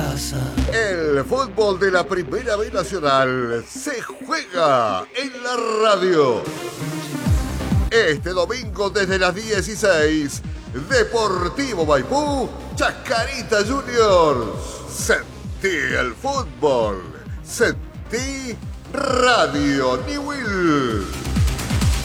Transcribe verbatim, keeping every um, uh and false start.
casa. El fútbol de la Primera B Nacional se juega en la radio. Este domingo desde las dieciséis, Deportivo Maipú, Chacarita Juniors. Sentí el fútbol. Sentí Radio Newell.